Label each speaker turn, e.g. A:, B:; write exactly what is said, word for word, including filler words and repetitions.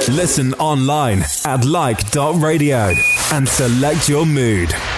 A: Listen online at like dot radio and select your mood.